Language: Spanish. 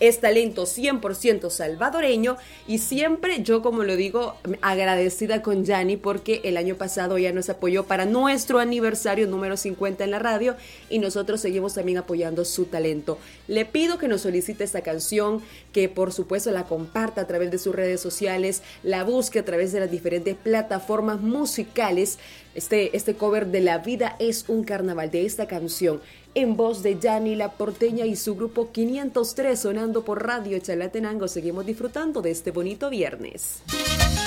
Es talento 100% salvadoreño y siempre yo, como lo digo, agradecida con Yanni porque el año pasado ella nos apoyó para nuestro aniversario número 50 en la radio y nosotros seguimos también apoyando su talento. Le pido que nos solicite esta canción, que por supuesto la comparta a través de sus redes sociales, la busque a través de las diferentes plataformas musicales. Este cover de La vida es un carnaval, de esta canción en voz de Yanni La Porteña y su grupo 503, sonando por Radio Chalatenango. Seguimos disfrutando de este bonito viernes.